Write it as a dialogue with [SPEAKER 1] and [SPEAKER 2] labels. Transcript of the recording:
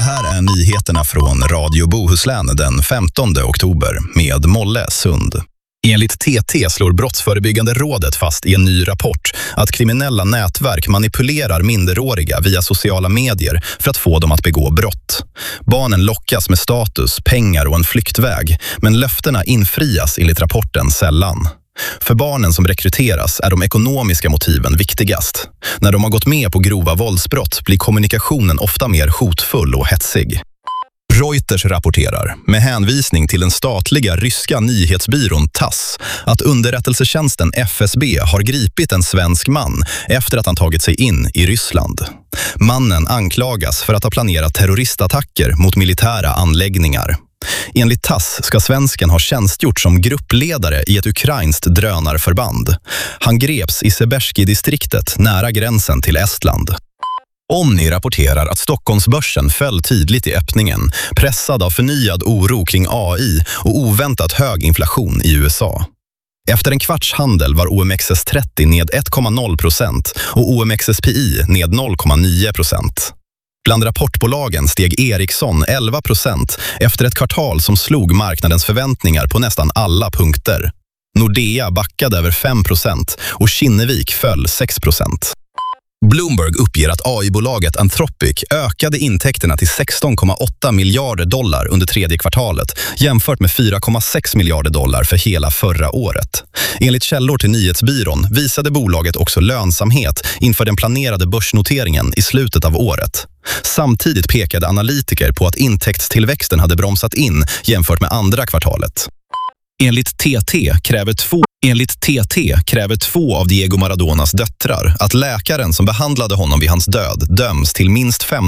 [SPEAKER 1] här är nyheterna från Radio Bohuslän den 15 oktober med Molle Sund. Enligt TT slår Brottsförebyggande rådet fast i en ny rapport att kriminella nätverk manipulerar minderåriga via sociala medier för att få dem att begå brott. Barnen lockas med status, pengar och en flyktväg, men löftena infrias enligt rapporten sällan. För barnen som rekryteras är de ekonomiska motiven viktigast. När de har gått med på grova våldsbrott blir kommunikationen ofta mer hotfull och hetsig. Reuters rapporterar, med hänvisning till den statliga ryska nyhetsbyrån TASS, att underrättelsetjänsten FSB har gripit en svensk man efter att han tagit sig in i Ryssland. Mannen anklagas för att ha planerat terroristattacker mot militära anläggningar. Enligt TASS ska svensken ha tjänstgjort som gruppledare i ett ukrainskt drönarförband. Han greps i Seberski-distriktet nära gränsen till Estland. Omni rapporterar att Stockholmsbörsen föll tydligt i öppningen, pressad av förnyad oro kring AI och oväntat hög inflation i USA. Efter en kvartshandel var OMXS30 ned 1,0% och OMXSPI ned 0,9%. Bland rapportbolagen steg Ericsson 11% efter ett kvartal som slog marknadens förväntningar på nästan alla punkter. Nordea backade över 5% och Kinnevik föll 6%. Bloomberg uppger att AI-bolaget Anthropic ökade intäkterna till 16,8 miljarder dollar under tredje kvartalet jämfört med 4,6 miljarder dollar för hela förra året. Enligt källor till nyhetsbyrån visade bolaget också lönsamhet inför den planerade börsnoteringen i slutet av året. Samtidigt pekade analytiker på att intäktstillväxten hade bromsat in jämfört med andra kvartalet. Enligt TT kräver två av Diego Maradonas döttrar att läkaren som behandlade honom vid hans död döms till minst 15